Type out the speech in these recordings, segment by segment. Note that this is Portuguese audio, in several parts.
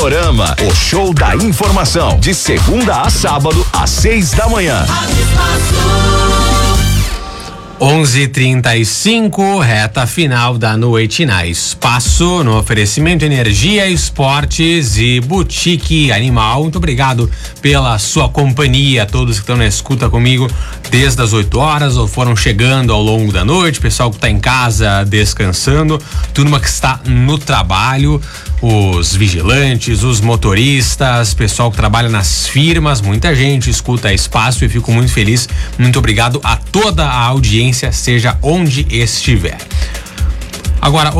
Panorama, o show da informação, de segunda a sábado, às 6 da manhã. 11:35, reta final da noite na Espaço, no oferecimento Energia, Esportes e Boutique Animal. Muito obrigado pela sua companhia, todos que estão na escuta comigo desde as 8 horas ou foram chegando ao longo da noite, pessoal que está em casa descansando, turma que está no trabalho, os vigilantes, os motoristas, pessoal que trabalha nas firmas, muita gente escuta a Espaço e fico muito feliz. Muito obrigado a toda a audiência, seja onde estiver. Agora,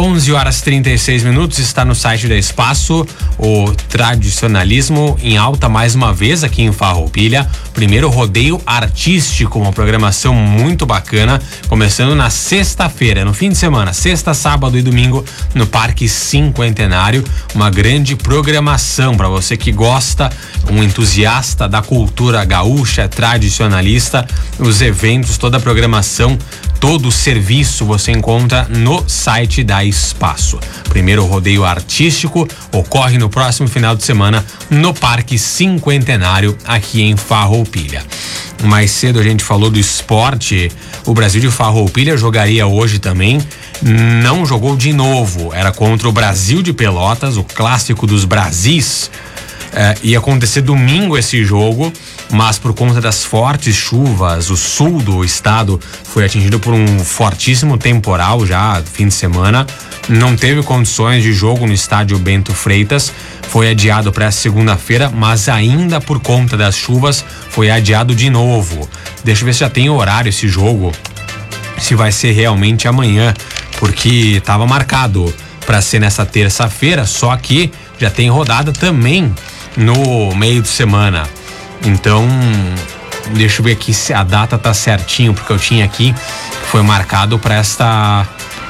11h36, está no site da Espaço, o tradicionalismo em alta mais uma vez aqui em Farroupilha. Primeiro rodeio artístico, uma programação muito bacana, começando na sexta-feira, no fim de semana, sexta, sábado e domingo, no Parque Cinquentenário. Uma grande programação para você que gosta, um entusiasta da cultura gaúcha, tradicionalista. Os eventos, toda a programação, todo o serviço você encontra no site da Espaço. Primeiro rodeio artístico ocorre no próximo final de semana no Parque Cinquentenário, aqui em Farroupilha. Mais cedo a gente falou do esporte. O Brasil de Farroupilha jogaria hoje também. Não jogou de novo. Era contra o Brasil de Pelotas, o clássico dos Brasis. Ia acontecer domingo esse jogo, mas por conta das fortes chuvas, o sul do estado foi atingido por um fortíssimo temporal já fim de semana, não teve condições de jogo no estádio Bento Freitas, foi adiado para segunda-feira, mas ainda por conta das chuvas foi adiado de novo. Deixa eu ver se já tem horário esse jogo, se vai ser realmente amanhã, porque estava marcado para ser nessa terça-feira, só que já tem rodada também no meio de semana. Então, deixa eu ver aqui se a data tá certinho, porque eu tinha aqui, foi marcado para esta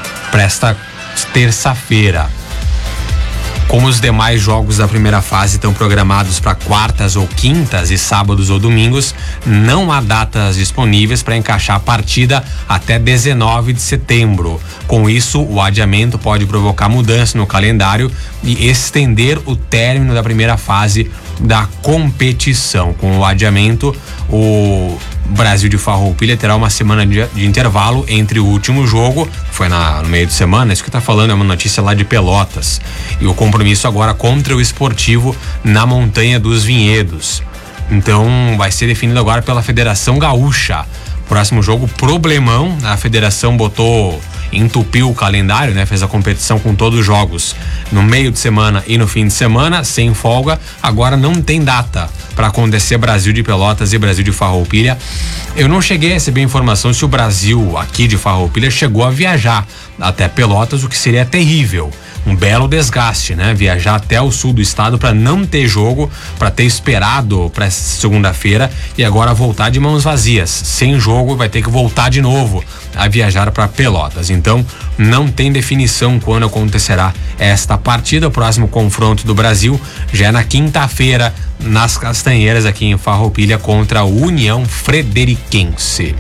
terça-feira. Como os demais jogos da primeira fase estão programados para quartas ou quintas e sábados ou domingos, não há datas disponíveis para encaixar a partida até 19 de setembro. Com isso, o adiamento pode provocar mudança no calendário e estender o término da primeira fase da competição. Com o adiamento, o Brasil de Farroupilha terá uma semana de intervalo entre o último jogo, foi no meio de semana, isso que tá falando é uma notícia lá de Pelotas, e o compromisso agora contra o Esportivo na Montanha dos Vinhedos. Então vai ser definido agora pela Federação Gaúcha. Próximo jogo, problemão, a federação entupiu o calendário, né? Fez a competição com todos os jogos no meio de semana e no fim de semana, sem folga. Agora não tem data para acontecer Brasil de Pelotas e Brasil de Farroupilha. Eu não cheguei a receber informação se o Brasil aqui de Farroupilha chegou a viajar até Pelotas, o que seria terrível. Um belo desgaste, né? Viajar até o sul do estado para não ter jogo, para ter esperado para segunda-feira e agora voltar de mãos vazias. Sem jogo, vai ter que voltar de novo a viajar para Pelotas. Então, não tem definição quando acontecerá esta partida. O próximo confronto do Brasil já é na quinta-feira, nas Castanheiras, aqui em Farroupilha, contra a União Frederiquense.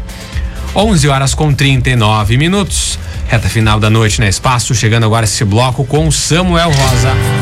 11h39. Reta final da noite na Espaço, chegando agora esse bloco com Samuel Rosa.